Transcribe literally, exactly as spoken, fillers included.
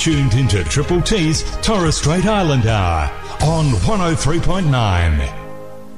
tuned into Triple T's Torres Strait Island Hour on one oh three point nine.